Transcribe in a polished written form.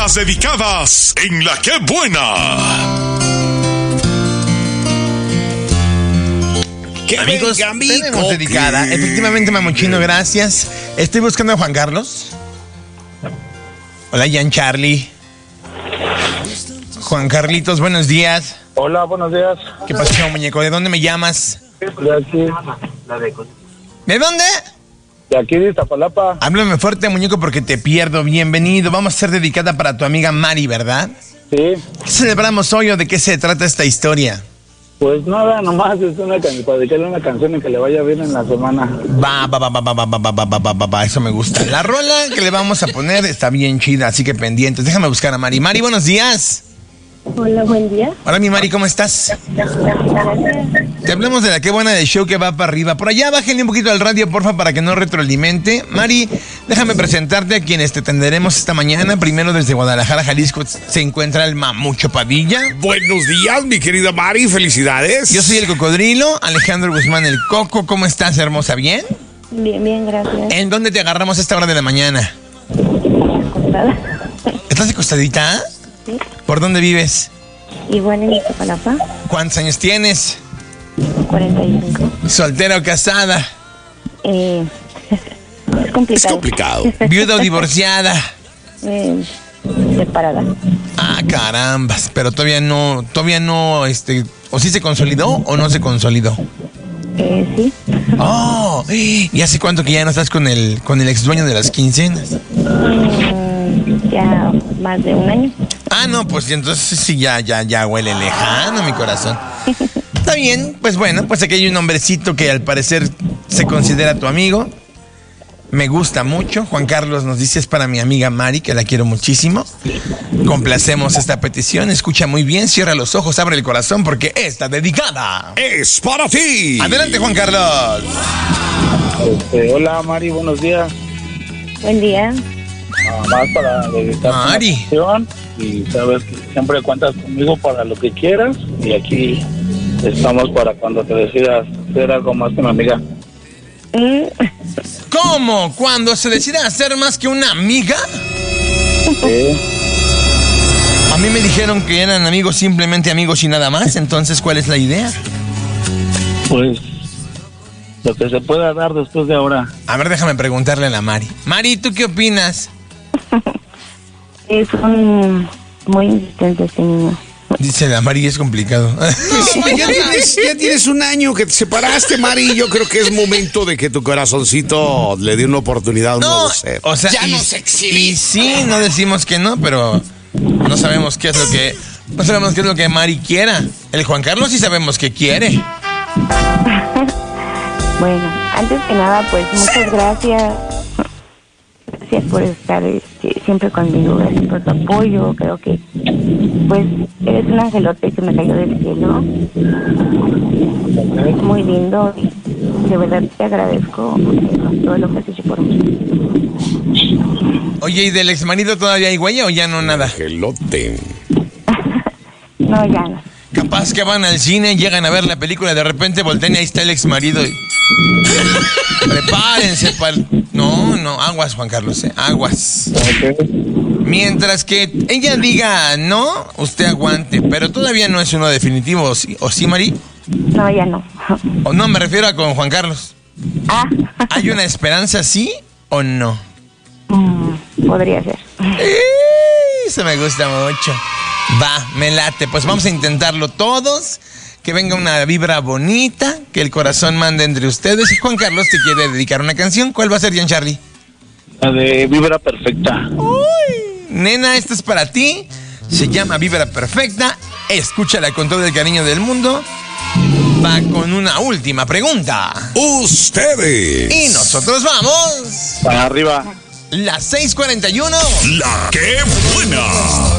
Las dedicadas en La Qué Buena. Amigos, tenemos dedicada. Efectivamente, Mamochino, gracias. Estoy buscando a Juan Carlos. Hola, Jan Charlie. Juan Carlitos, buenos días. Hola, buenos días. ¿Qué pasó, muñeco? ¿De dónde me llamas? De aquí. ¿De dónde? De aquí de Iztapalapa. Háblame fuerte, muñeco, porque te pierdo. Bienvenido. Vamos a ser dedicada para tu amiga Mari, ¿verdad? Sí. ¿Qué celebramos hoy o de qué se trata esta historia? Pues nada, nomás es una canción, para dedicarle una canción y que le vaya bien en la semana. Va, eso me gusta. La rola que le vamos a poner está bien chida, así que pendientes. Déjame buscar a Mari. Mari, buenos días. Hola, buen día. Hola, mi Mari, ¿cómo estás? Te hablamos de La Qué Buena del show que va para arriba. Por allá, bájenle un poquito al radio, porfa, para que no retroalimente. Mari, déjame presentarte a quienes te atenderemos esta mañana. Primero, desde Guadalajara, Jalisco, se encuentra el Mamucho Padilla. Buenos días, mi querida Mari, felicidades. Yo soy el Cocodrilo, Alejandro Guzmán, el Coco. ¿Cómo estás, hermosa? ¿Bien? Bien, bien, gracias. ¿En dónde te agarramos a esta hora de la mañana? Acostada. ¿Estás acostadita? Sí. ¿Por dónde vives? Igual en Iztapalapa. ¿Cuántos años tienes? 45. ¿Soltera o casada? Es complicado. Es complicado. ¿Viuda o divorciada? Separada. Ah, carambas, pero todavía no, ¿o sí se consolidó o no se consolidó? Sí. Oh, ¿y hace cuánto que ya no estás con el ex dueño de las quincenas? Ya más de un año. Ah, no, pues entonces sí, ya huele lejano mi corazón. Está bien, pues bueno, pues aquí hay un hombrecito que al parecer se considera tu amigo. Me gusta mucho. Juan Carlos nos dice, es para mi amiga Mari, que la quiero muchísimo. Complacemos esta petición. Escucha muy bien, cierra los ojos, abre el corazón, porque está dedicada. Es para ti. Adelante, Juan Carlos. Hola, Mari, buenos días. Buen día. Nada más para dedicar Mari. una canción. Y sabes que siempre cuentas conmigo para lo que quieras. Y aquí estamos para cuando te decidas ser algo más que mi amiga. ¿Cómo? ¿Cuando se decide hacer más que una amiga? Sí. A mí me dijeron que eran amigos, simplemente amigos y nada más. Entonces, ¿cuál es la idea? Pues lo que se pueda dar después de ahora. A ver, déjame preguntarle a la Mari. Mari, ¿tú qué opinas? Es muy insistente este niño. Dice la Mari, es complicado. No, ya tienes un año que te separaste, Mari. Yo creo que es momento de que tu corazoncito le dé una oportunidad a un nuevo ser. O sea, ya y, no se exhibe. Y sí, no decimos que no, pero no sabemos qué es lo que Mari quiera. El Juan Carlos sí sabemos que quiere. Bueno, antes que nada, pues muchas gracias. Gracias por estar siempre conmigo, gracias por tu apoyo. Creo que pues eres un angelote que me cayó del cielo. Muy lindo y de verdad te agradezco todo lo que has hecho por mí. Oye, ¿y del exmarido todavía hay huella o ya no nada? Gelote. No, ya no. Capaz que van al cine, llegan a ver la película, de repente voltean y ahí está el exmarido y... Prepárense para... No, aguas, Juan Carlos, aguas. Mientras que ella diga no, usted aguante, pero todavía no es uno definitivo, ¿o sí, Mari? No, ya no. O no, me refiero a con Juan Carlos. Ah. ¿Hay una esperanza, sí o no? Podría ser. Eso me gusta mucho. Va, me late. Pues vamos a intentarlo todos. Que venga una vibra bonita, que el corazón mande entre ustedes. Y Juan Carlos te quiere dedicar una canción. ¿Cuál va a ser, Jan Charlie? La de Vibra Perfecta. Uy, nena, esto es para ti. Se llama Vibra Perfecta. Escúchala con todo el cariño del mundo. Va con una última pregunta. Ustedes. Y nosotros vamos. Para arriba. Las 6:41. La Qué Buena.